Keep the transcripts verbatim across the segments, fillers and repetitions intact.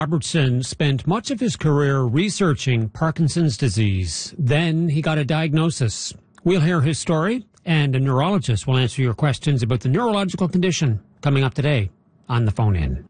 Robertson spent much of his career researching Parkinson's disease. Then he got a diagnosis. We'll hear his story, and a neurologist will answer your questions about the neurological condition coming up today on the phone in.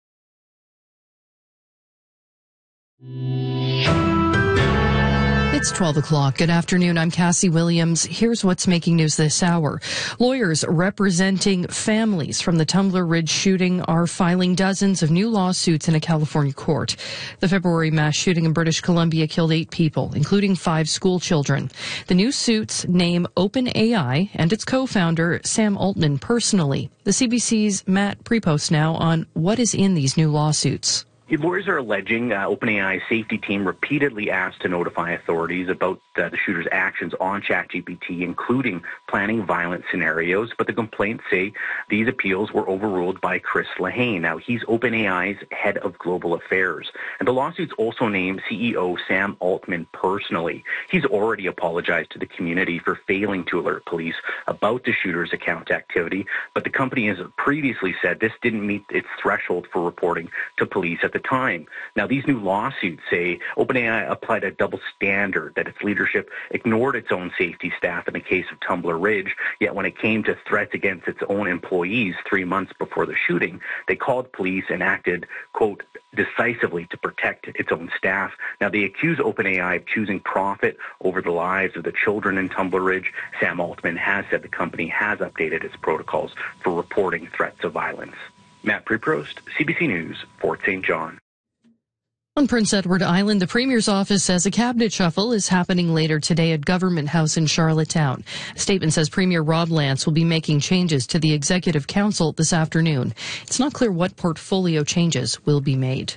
It's twelve o'clock. Good afternoon. I'm Cassie Williams. Here's what's making news this hour. Lawyers representing families from the Tumbler Ridge shooting are filing dozens of new lawsuits in a California court. The February mass shooting in British Columbia killed eight people, including five school children. The new suits name OpenAI and its co-founder, Sam Altman, personally. The C B C's Matt Prepost now on what is in these new lawsuits. Lawyers are alleging uh, OpenAI's safety team repeatedly asked to notify authorities about uh, the shooter's actions on ChatGPT, including planning violent scenarios. But the complaints say these appeals were overruled by Chris Lehane. Now, he's OpenAI's head of global affairs. And the lawsuits also name C E O Sam Altman personally. He's already apologized to the community for failing to alert police about the shooter's account activity. But the company has previously said this didn't meet its threshold for reporting to police at the time. Now, these new lawsuits say OpenAI applied a double standard, that its leadership ignored its own safety staff in the case of Tumbler Ridge, yet when it came to threats against its own employees three months before the shooting, they called police and acted, quote, decisively to protect its own staff. Now, they accuse OpenAI of choosing profit over the lives of the children in Tumbler Ridge. Sam Altman has said the company has updated its protocols for reporting threats of violence. Matt Preprost, C B C News, Fort Saint John. On Prince Edward Island, the Premier's office says a cabinet shuffle is happening later today at Government House in Charlottetown. A statement says Premier Rob Lance will be making changes to the Executive Council this afternoon. It's not clear what portfolio changes will be made.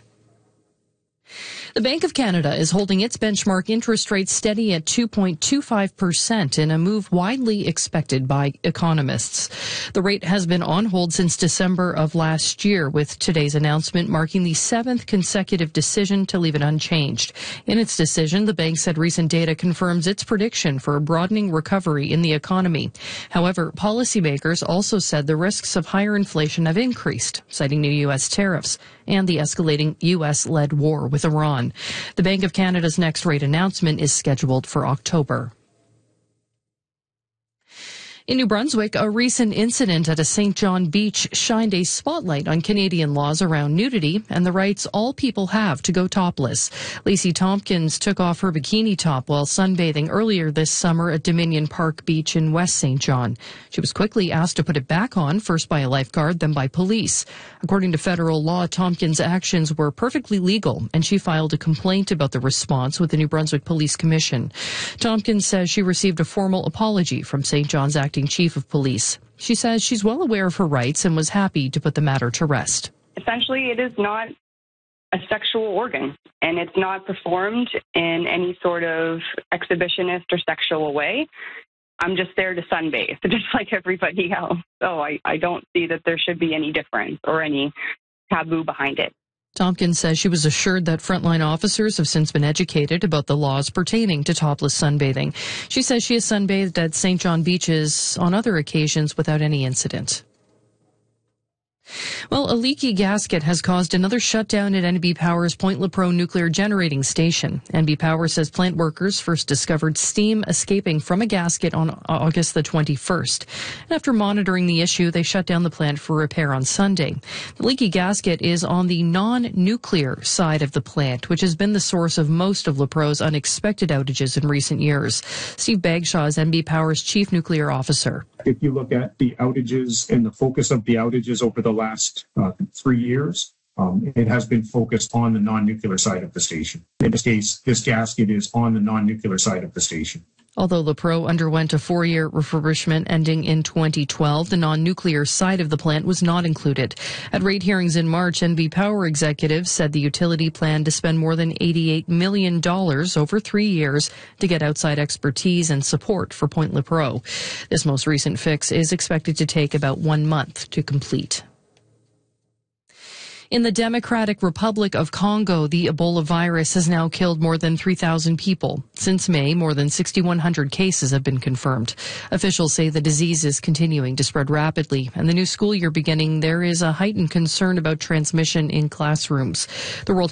The Bank of Canada is holding its benchmark interest rate steady at two point two five percent in a move widely expected by economists. The rate has been on hold since December of last year, with today's announcement marking the seventh consecutive decision to leave it unchanged. In its decision, the bank said recent data confirms its prediction for a broadening recovery in the economy. However, policymakers also said the risks of higher inflation have increased, citing new U S tariffs and the escalating U S-led war with Iran. The Bank of Canada's next rate announcement is scheduled for October. In New Brunswick, a recent incident at a Saint John beach shined a spotlight on Canadian laws around nudity and the rights all people have to go topless. Lacey Tompkins took off her bikini top while sunbathing earlier this summer at Dominion Park Beach in West Saint John. She was quickly asked to put it back on, first by a lifeguard, then by police. According to federal law, Tompkins' actions were perfectly legal, and she filed a complaint about the response with the New Brunswick Police Commission. Tompkins says she received a formal apology from Saint John's acting chief of police. She says she's well aware of her rights and was happy to put the matter to rest. Essentially, it is not a sexual organ, and it's not performed in any sort of exhibitionist or sexual way. I'm just there to sunbathe, just like everybody else. So I, I don't see that there should be any difference or any taboo behind it. Tompkins says she was assured that frontline officers have since been educated about the laws pertaining to topless sunbathing. She says she has sunbathed at Saint John beaches on other occasions without any incident. Well, a leaky gasket has caused another shutdown at N B Power's Point Lepreau nuclear generating station. N B Power says plant workers first discovered steam escaping from a gasket on August the twenty-first. And after monitoring the issue, they shut down the plant for repair on Sunday. The leaky gasket is on the non-nuclear side of the plant, which has been the source of most of Lepreau's unexpected outages in recent years. Steve Bagshaw is N B Power's chief nuclear officer. If you look at the outages and the focus of the outages over the last uh, three years, um, it has been focused on the non-nuclear side of the station. In this case, this gasket is on the non-nuclear side of the station. Although Lepreau underwent a four-year refurbishment ending in twenty twelve, the non-nuclear side of the plant was not included. At rate hearings in March, N B Power executives said the utility planned to spend more than eighty-eight million dollars over three years to get outside expertise and support for Point Lepreau. This most recent fix is expected to take about one month to complete. In the Democratic Republic of Congo, the Ebola virus has now killed more than three thousand people. Since May, more than six thousand one hundred cases have been confirmed. Officials say the disease is continuing to spread rapidly, and the new school year beginning, there is a heightened concern about transmission in classrooms. The World